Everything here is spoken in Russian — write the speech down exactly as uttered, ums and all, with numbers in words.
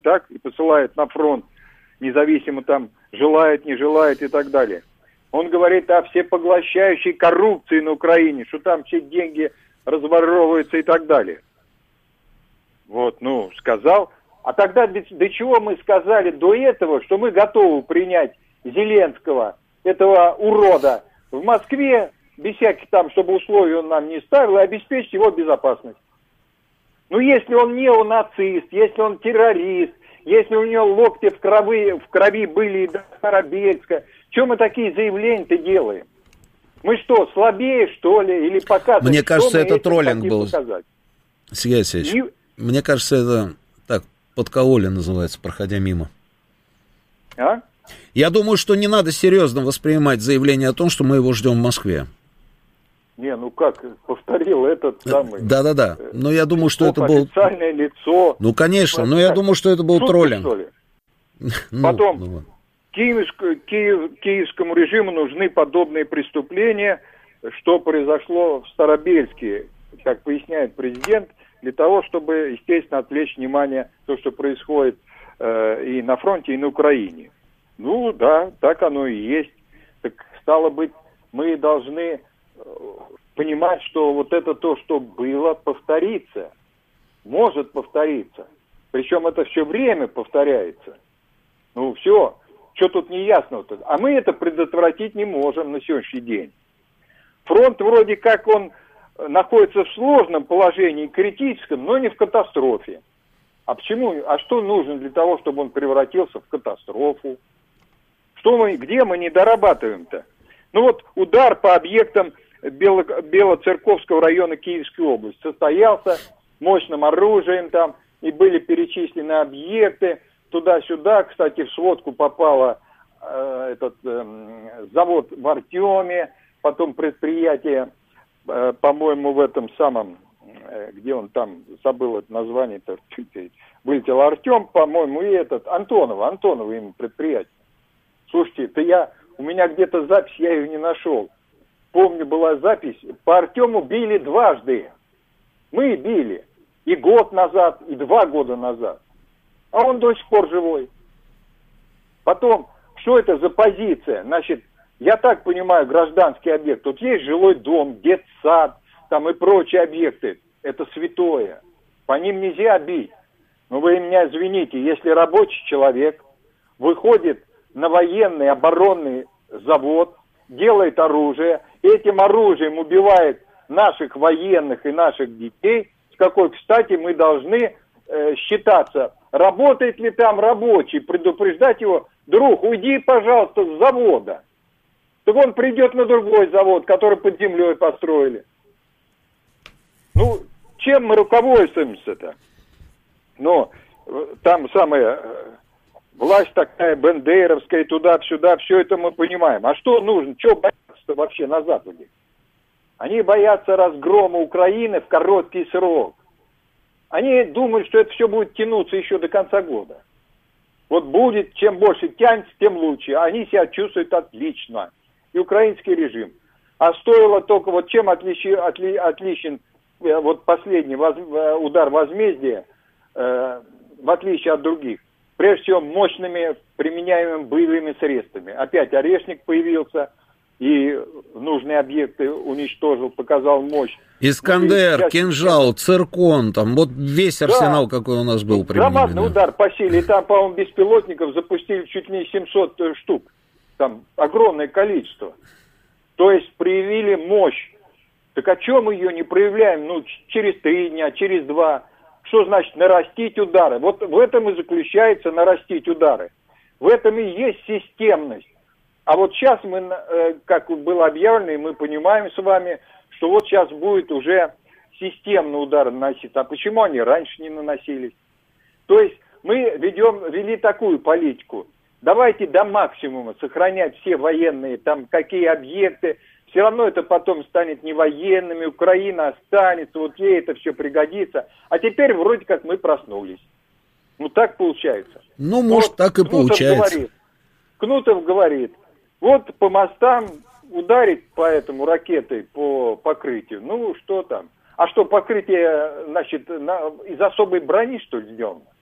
так, и посылает на фронт, независимо там, желает, не желает и так далее. Он говорит о всепоглощающей коррупции на Украине, что там все деньги разворовываются и так далее. Вот, ну, сказал. А тогда до, до чего мы сказали до этого, что мы готовы принять Зеленского, этого урода, в Москве, без всяких там, чтобы условий он нам не ставил, и обеспечить его безопасность. Ну, если он неонацист, если он террорист, если у него локти в крови, в крови были до Старобельска, чего мы такие заявления-то делаем? Мы что, слабее, что ли? Или показываем? Мне кажется, это троллинг был. Показать? Сергей Алексеевич, И... мне кажется, это так, подкололи называется, проходя мимо. А? Я думаю, что не надо серьезно воспринимать заявление о том, что мы его ждем в Москве. Не, ну как, повторил этот самый... Да-да-да, но я думаю, что это был... Официальное лицо. Ну, конечно, но я думаю, что это был Шутка, троллинг. Что ли? ну, Потом, ну, Киевск, Киев, киевскому режиму нужны подобные преступления, что произошло в Старобельске, как поясняет президент, для того, чтобы, естественно, отвлечь внимание то, что происходит э, и на фронте, и на Украине. Ну, да, так оно и есть. Так, стало быть, мы должны понимать, что вот это то, что было, повторится. Может повториться. Причем это все время повторяется. Ну, все. Что тут не ясно? А мы это предотвратить не можем на сегодняшний день. Фронт вроде как он находится в сложном положении, критическом, но не в катастрофе. А почему? А что нужно для того, чтобы он превратился в катастрофу? Что мы, где мы не дорабатываем-то? Ну вот удар по объектам Бело, Белоцерковского района Киевской области состоялся мощным оружием там, и были перечислены объекты туда-сюда. Кстати, в сводку попало э, этот э, завод в Артеме, потом предприятие, э, по-моему, в этом самом, э, где он там, забыл это название-то, вылетел Артем, по-моему, и этот, Антонова, Антонова ему предприятие. Слушайте, это я, у меня где-то запись, я ее не нашел. Помню, была запись, по Артему били дважды. Мы били. И год назад, и два года назад. А он до сих пор живой. Потом, что это за позиция? Значит, я так понимаю, гражданский объект. Тут есть жилой дом, детсад, там и прочие объекты. Это святое. По ним нельзя бить. Но вы меня извините, если рабочий человек выходит на военный оборонный завод, делает оружие, этим оружием убивает наших военных и наших детей, с какой, кстати, мы должны э, считаться, работает ли там рабочий, предупреждать его: друг, уйди, пожалуйста, с завода. Так он придет на другой завод, который под землей построили. Ну, чем мы руководствуемся-то? Ну, там самое... Власть такая бендеровская, туда-сюда, все это мы понимаем. А что нужно? Чего бояться-то вообще на Западе? Они боятся разгрома Украины в короткий срок. Они думают, что это все будет тянуться еще до конца года. Вот будет, чем больше тянется, тем лучше. Они себя чувствуют отлично. И украинский режим. А стоило только, вот чем отличи, отли, отличен вот последний воз, удар возмездия, э, в отличие от других? Прежде всего, мощными применяемыми боевыми средствами. Опять Орешник появился и нужные объекты уничтожил, показал мощь. Искандер, ну, сейчас... кинжал, циркон, там вот весь арсенал, да, какой у нас был применен. Громадный удар по силе. И там, по-моему, беспилотников запустили чуть ли не семьсот штук. Там огромное количество. То есть проявили мощь. Так о чем ее не проявляем? Ну, через три дня, через два. Что значит нарастить удары? Вот в этом и заключается нарастить удары. В этом и есть системность. А вот сейчас мы, как было объявлено, и мы понимаем с вами, что вот сейчас будет уже системный удар наноситься. А почему они раньше не наносились? То есть мы ведем, вели такую политику. Давайте до максимума сохранять все военные, там какие объекты. Все равно это потом станет не военными, Украина останется, вот ей это все пригодится. А теперь вроде как мы проснулись. Ну так получается. Ну, может, вот так и Кнутов получается. Говорит, Кнутов говорит, вот по мостам ударить по этому ракетой по покрытию, ну что там. А что, покрытие, значит, на, из особой брони, что ли, сделано?